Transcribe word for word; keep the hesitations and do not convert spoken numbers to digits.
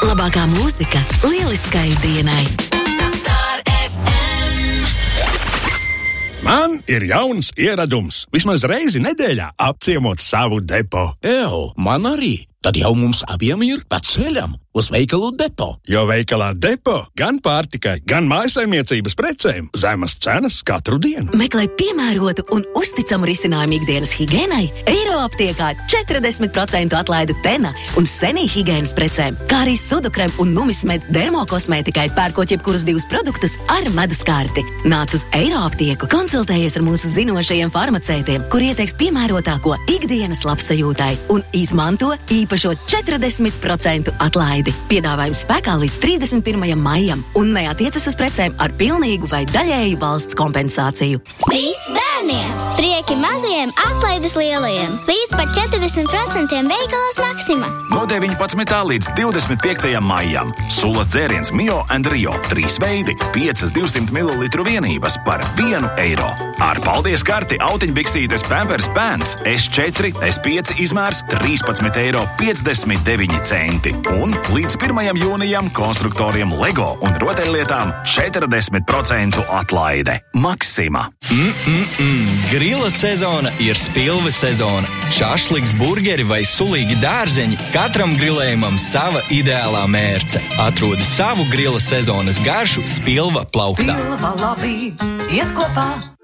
Labākā mūzika lieliskai dienai. Star F M. Man ir jauns ieradums. Vismaz reizi nedēļā apciemot savu depo. Ew, man arī. Tad jau mums abiem ir pa ceļam uz veikalu depo. Jo veikalā depo gan pārtikai, gan mājasaimniecības precēm zemas cenas katru dienu. Meklē piemērotu un uzticamu risinājumu ikdienas higēnai. Eiroaptiekā četrdesmit procentu atlaide Tena un Senī higēnas precēm, kā arī Sudukrem un Numismed dermokosmētikai, pērkot jebkurus divus produktus ar medus karti. Nāc uz Eiroaptieku, konsultējies ar mūsu zinošajiem farmacētiem, kur ieteiks piemērotāko ikdienas labsajūtai un izmanto īpašo četrdesmit procentu atlaidi. Piedāvājums spēkā līdz trīsdesmit pirmajam maijam un neatiecas uz precēm ar pilnīgu vai daļēju valsts kompensāciju. Viss bērniem! Prieki maziem, atlaides lielajiem! Līdz pat četrdesmit procentiem veikalos Maksima! No deviņpadsmitā līdz divdesmit piektajam maijam. Sulas dzēriens Mio and Rio. Trīs veidi, piecas divsimt mililitru vienības par vienu eiro. Ar paldies karti autiņbiksītes Pampers Pants S četri, S pieci izmērs trīspadsmit eiro piecdesmit deviņi centi. Un līdz pirmajam jūnijam konstruktoriem Lego un rotaļlietām četrdesmit procentu atlaide. Maksima. Mm-mm-mm. Grila sezona ir spilve sezona. Šašliks, burgeri vai sulīgi dārzeņi, katram grilējumam sava ideālā mērce. Atrodi savu grila sezonas garšu Spilva plauktā. Spilva labi, iet kopā.